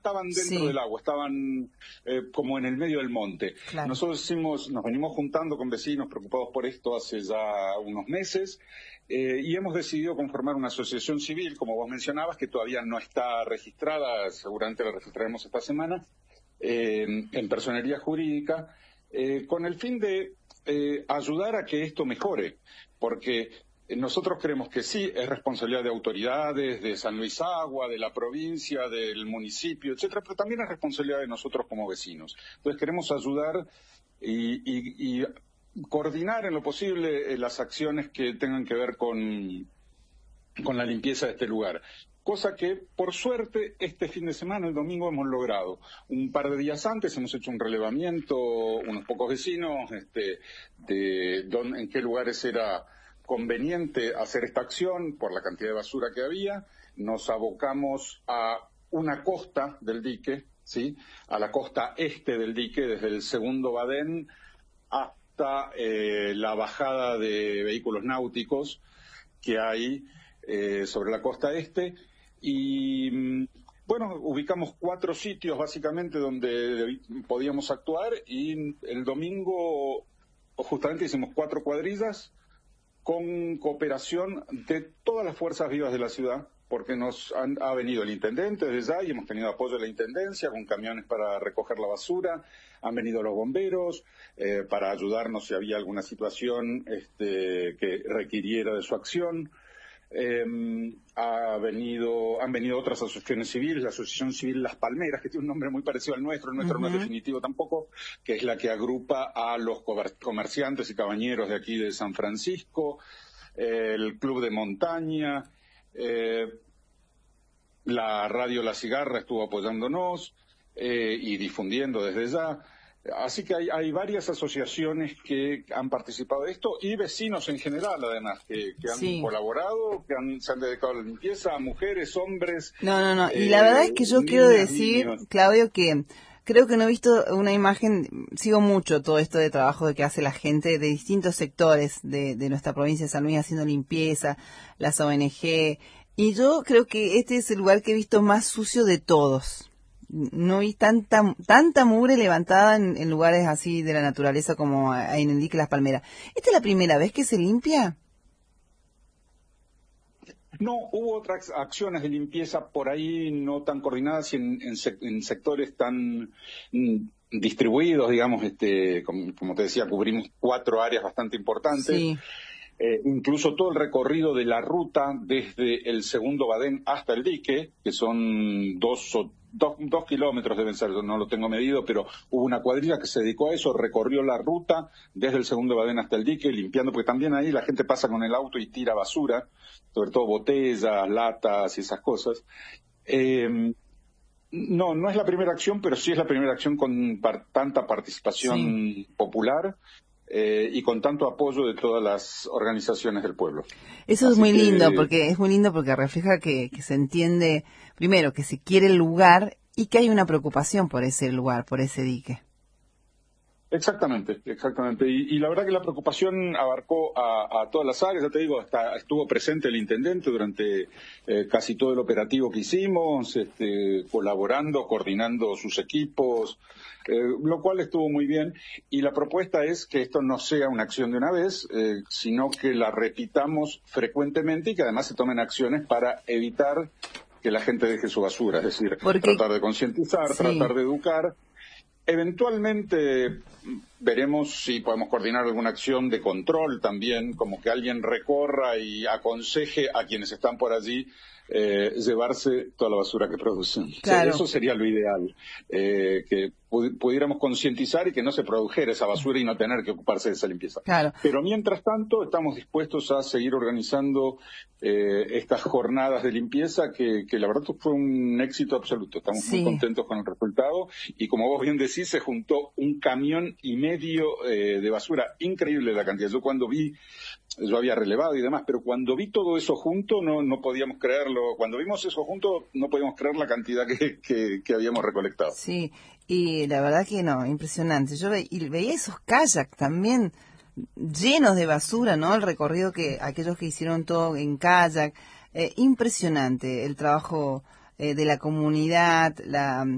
estaban dentro del agua, estaban como en el medio del monte. Claro. Nosotros nos venimos juntando con vecinos preocupados por esto hace ya unos meses y hemos decidido conformar una asociación civil, como vos mencionabas, que todavía no está registrada, seguramente la registraremos esta semana, en personería jurídica, con el fin de ayudar a que esto mejore, porque nosotros creemos que sí, es responsabilidad de autoridades, de San Luis Agua, de la provincia, del municipio, etcétera, pero también es responsabilidad de nosotros como vecinos. Entonces queremos ayudar y coordinar en lo posible las acciones que tengan que ver con la limpieza de este lugar. Cosa que, por suerte, este fin de semana, el domingo, hemos logrado. Un par de días antes hemos hecho un relevamiento, unos pocos vecinos, en qué lugares era conveniente hacer esta acción por la cantidad de basura que había. Nos abocamos a una costa del dique, ¿sí? A la costa este del dique, desde el segundo badén hasta la bajada de vehículos náuticos que hay sobre la costa este. Y bueno, ubicamos 4 sitios básicamente donde podíamos actuar, y el domingo justamente hicimos 4 cuadrillas con cooperación de todas las fuerzas vivas de la ciudad, porque ha venido el intendente desde ya y hemos tenido apoyo de la intendencia con camiones para recoger la basura, han venido los bomberos para ayudarnos si había alguna situación que requiriera de su acción. Han venido otras asociaciones civiles, la Asociación Civil Las Palmeras, que tiene un nombre muy parecido al nuestro, el nuestro no es definitivo tampoco, que es la que agrupa a los comerciantes y cabañeros de aquí de San Francisco, el Club de Montaña, la Radio La Cigarra estuvo apoyándonos y difundiendo desde ya. Así que hay varias asociaciones que han participado de esto y vecinos en general, además, que han colaborado, se han dedicado a la limpieza, mujeres, hombres. No. Y la verdad es que yo niñas, quiero decir, niños. Claudio, que creo que no he visto una imagen, sigo mucho todo esto de trabajo que hace la gente de distintos sectores de nuestra provincia de San Luis haciendo limpieza, las ONG, y yo creo que este es el lugar que he visto más sucio de todos. No vi tanta mugre levantada en lugares así de la naturaleza como en el dique Las Palmeras. ¿Esta es la primera vez que se limpia? No, hubo otras acciones de limpieza por ahí no tan coordinadas y en sectores tan distribuidos, digamos, como te decía, cubrimos 4 áreas bastante importantes. Sí. Incluso todo el recorrido de la ruta desde el segundo badén hasta el dique, que son 2 kilómetros deben ser, no lo tengo medido, pero hubo una cuadrilla que se dedicó a eso, recorrió la ruta desde el segundo badén hasta el dique, limpiando, porque también ahí la gente pasa con el auto y tira basura, sobre todo botellas, latas y esas cosas. No es la primera acción, pero sí es la primera acción con tanta participación popular. Y con tanto apoyo de todas las organizaciones del pueblo. Eso es muy lindo, porque refleja que se entiende, primero, que se quiere el lugar y que hay una preocupación por ese lugar, por ese dique. Exactamente. Y la verdad que la preocupación abarcó a todas las áreas, ya te digo, estuvo presente el intendente durante casi todo el operativo que hicimos, colaborando, coordinando sus equipos, lo cual estuvo muy bien. Y la propuesta es que esto no sea una acción de una vez, sino que la repitamos frecuentemente y que además se tomen acciones para evitar que la gente deje su basura, es decir, tratar de concientizar, tratar de educar. Eventualmente veremos si podemos coordinar alguna acción de control también, como que alguien recorra y aconseje a quienes están por allí llevarse toda la basura que producen. Claro. Eso sería lo ideal, que pudiéramos concientizar y que no se produjera esa basura y no tener que ocuparse de esa limpieza. Claro. Pero mientras tanto estamos dispuestos a seguir organizando estas jornadas de limpieza que la verdad fue un éxito absoluto. Estamos muy contentos con el resultado y como vos bien decís, se juntó 1,5 camiones de basura, increíble la cantidad. Yo había relevado y demás, pero cuando vi todo eso junto no podíamos creerlo. Cuando vimos eso junto no podíamos creer la cantidad que habíamos recolectado. Sí, y la verdad que no, impresionante. Yo veía esos kayaks también llenos de basura, ¿no? El recorrido aquellos que hicieron todo en kayak, impresionante el trabajo de la comunidad,